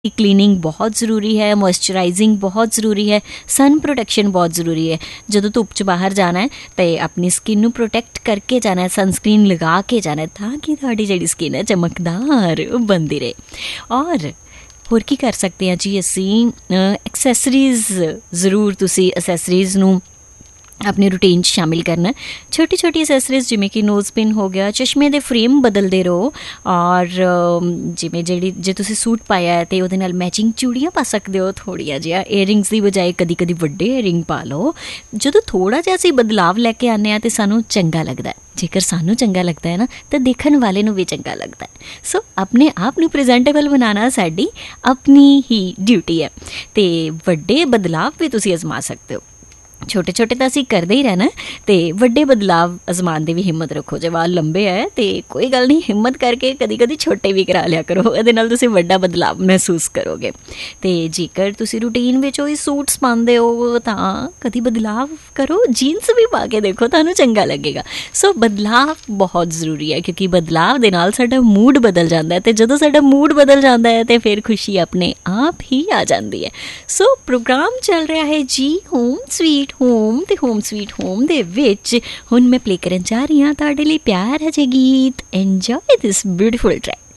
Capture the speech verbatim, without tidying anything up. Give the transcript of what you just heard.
Cleaning ਬਹੁਤ ਜ਼ਰੂਰੀ ਹੈ, ਮੋਇਸਚਰਾਈਜ਼ਿੰਗ ਬਹੁਤ ਜ਼ਰੂਰੀ ਹੈ, ਸਨ ਪ੍ਰੋਟੈਕਸ਼ਨ ਬਹੁਤ ਜ਼ਰੂਰੀ ਹੈ। ਜਦੋਂ ਧੁੱਪ 'ਚ ਬਾਹਰ ਜਾਣਾ ਹੈ ਤਾਂ ਆਪਣੀ ਸਕਿਨ ਨੂੰ ਪ੍ਰੋਟੈਕਟ ਕਰਕੇ ਜਾਣਾ ਹੈ, ਸਨਸਕ੍ਰੀਨ ਲਗਾ ਕੇ ਜਾਣਾ ਤਾਂ ਕਿ ਤੁਹਾਡੀ ਜਿਹੜੀ ਸਕਿਨ ਹੈ ਚਮਕਦਾਰ ਬਣਦੀ ਰਹੇ। ਔਰ ਹੋਰ ਕੀ ਕਰ ਸਕਦੇ ਹਾਂ ਜੀ ਅਸੀਂ, ਐਕਸੈਸਰੀਜ਼ ਜ਼ਰੂਰ ਤੁਸੀਂ ਐਕਸੈਸਰੀਜ਼ ਨੂੰ ਆਪਣੇ ਰੂਟੀਨ 'ਚ ਸ਼ਾਮਿਲ ਕਰਨਾ। ਛੋਟੀ ਛੋਟੀ ਅਸੈਸਰੀਜ਼ ਜਿਵੇਂ ਕਿ ਨੋਜ਼ ਪਿਨ ਹੋ ਗਿਆ, ਚਸ਼ਮੇ ਦੇ ਫਰੇਮ ਬਦਲਦੇ ਰਹੋ। ਔਰ ਜਿਵੇਂ ਜਿਹੜੀ ਜੇ ਤੁਸੀਂ ਸੂਟ ਪਾਇਆ ਹੈ ਤਾਂ ਉਹਦੇ ਨਾਲ ਮੈਚਿੰਗ ਚੂੜੀਆਂ ਪਾ ਸਕਦੇ ਹੋ ਥੋੜ੍ਹੀਆਂ ਜਿਹਾ, ਏਅਰਿੰਗਸ ਦੀ ਬਜਾਏ ਕਦੀ ਕਦੀ ਵੱਡੇ ਏਅਰਿੰਗ ਪਾ ਲਓ। ਜਦੋਂ ਥੋੜ੍ਹਾ ਜਿਹਾ ਅਸੀਂ ਬਦਲਾਵ ਲੈ ਕੇ ਆਉਂਦੇ ਹਾਂ ਤਾਂ ਸਾਨੂੰ ਚੰਗਾ ਲੱਗਦਾ। ਜੇਕਰ ਸਾਨੂੰ ਚੰਗਾ ਲੱਗਦਾ ਹੈ ਨਾ ਤਾਂ ਦੇਖਣ ਵਾਲੇ ਨੂੰ ਵੀ ਚੰਗਾ ਲੱਗਦਾ ਹੈ। ਸੋ ਆਪਣੇ ਆਪ ਨੂੰ ਪ੍ਰੈਜ਼ੈਂਟੇਬਲ ਬਣਾਉਣਾ ਸਾਡੀ ਆਪਣੀ ਹੀ ਡਿਊਟੀ ਹੈ ਅਤੇ ਵੱਡੇ ਬਦਲਾਵ ਵੀ ਤੁਸੀਂ ਅਜ਼ਮਾ ਸਕਦੇ ਹੋ। ਛੋਟੇ ਛੋਟੇ ਤਾਂ ਅਸੀਂ ਕਰਦੇ ਹੀ ਰਹਿਣਾ, ਅਤੇ ਵੱਡੇ ਬਦਲਾਵ ਅਜ਼ਮਾਉਣ ਦੀ ਵੀ ਹਿੰਮਤ ਰੱਖੋ। ਜੇ ਵਾਲ ਲੰਬੇ ਹੈ ਤਾਂ ਕੋਈ ਗੱਲ ਨਹੀਂ, ਹਿੰਮਤ ਕਰਕੇ ਕਦੀ ਕਦੀ ਛੋਟੇ ਵੀ ਕਰਾ ਲਿਆ ਕਰੋ, ਇਹਦੇ ਨਾਲ ਤੁਸੀਂ ਵੱਡਾ ਬਦਲਾਵ ਮਹਿਸੂਸ ਕਰੋਗੇ। ਅਤੇ ਜੇਕਰ ਤੁਸੀਂ ਰੂਟੀਨ ਵਿੱਚ ਉਹੀ ਸੂਟਸ ਪਾਉਂਦੇ ਹੋ ਤਾਂ ਕਦੀ ਬਦਲਾਵ ਕਰੋ, ਜੀਨਸ ਵੀ ਪਾ ਕੇ ਦੇਖੋ, ਤੁਹਾਨੂੰ ਚੰਗਾ ਲੱਗੇਗਾ। ਸੋ ਬਦਲਾਵ ਬਹੁਤ ਜ਼ਰੂਰੀ ਹੈ ਕਿਉਂਕਿ ਬਦਲਾਵ ਦੇ ਨਾਲ ਸਾਡਾ ਮੂਡ ਬਦਲ ਜਾਂਦਾ ਹੈ, ਅਤੇ ਜਦੋਂ ਸਾਡਾ ਮੂਡ ਬਦਲ ਜਾਂਦਾ ਹੈ ਤਾਂ ਫਿਰ ਖੁਸ਼ੀ ਆਪਣੇ ਆਪ ਹੀ ਆ ਜਾਂਦੀ ਹੈ। ਸੋ ਪ੍ਰੋਗਰਾਮ ਚੱਲ ਰਿਹਾ ਹੈ ਜੀ ਹੋਮ ਸਵੀਟ ਹੋਮ, ਤੇ ਹੋਮ ਸਵੀਟ ਹੋਮ ਦੇ ਵਿੱਚ ਹੁਣ ਮੈਂ ਪਲੇ ਕਰਨ ਜਾ ਰਹੀ ਹਾਂ ਤੁਹਾਡੇ ਲਈ ਪਿਆਰ ਹੈ ਜੇ ਗੀਤ। ਇੰਜੋਏ ਦਿਸ ਬਿਊਟੀਫੁਲ ਟਰੈਕ।